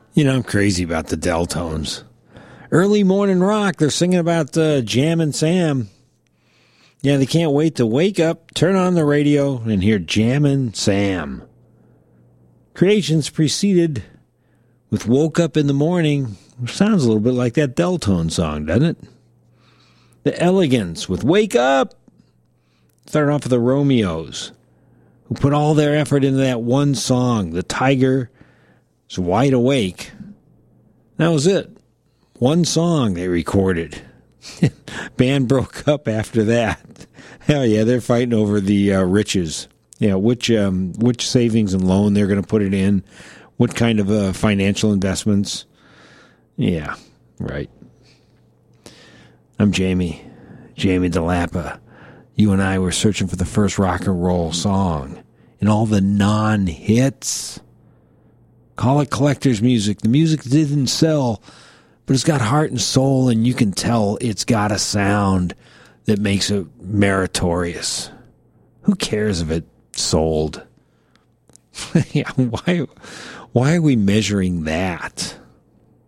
You know, I'm crazy about the Deltones. Early morning rock, they're singing about Jammin' Sam. Yeah, they can't wait to wake up, turn on the radio, and hear Jammin' Sam. Creations preceded with Woke Up in the Morning, which sounds a little bit like that Deltone song, doesn't it? The Elegants with Wake Up. Starting off with the Romeos, who put all their effort into that one song, The Tiger is Wide Awake. That was it. One song they recorded. Band broke up after that. Hell yeah, they're fighting over the riches. Yeah, which savings and loan they're going to put it in, what kind of financial investments. Yeah, right. I'm Jamie DeLappa. You and I were searching for the first rock and roll song and all the non-hits. Call it collector's music. The music didn't sell, but it's got heart and soul, and you can tell it's got a sound that makes it meritorious. Who cares if it sold? Yeah, why are we measuring that?